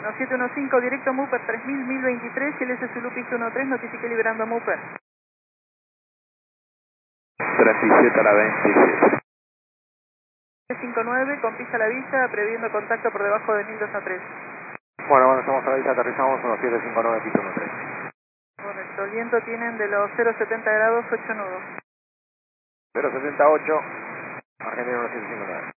1715, directo Mooper 3000, 1023, LS Zulu pista 13, notifique liberando Mooper. 37 a la 27. 59, con pista a la vista, previendo contacto por debajo de 1203. Bueno, estamos a la vista, aterrizamos 1759, pista 13. Correcto, el viento tienen de los 0,70 grados, 8 nudos. 078, Argentina 1759.